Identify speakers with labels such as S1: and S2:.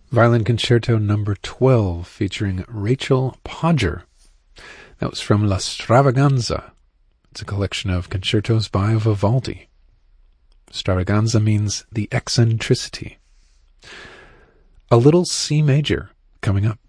S1: Violin Concerto number 12 featuring Rachel Podger. That was from La Stravaganza. It's a collection of concertos by Vivaldi. Stravaganza means the eccentricity. A little C major coming up.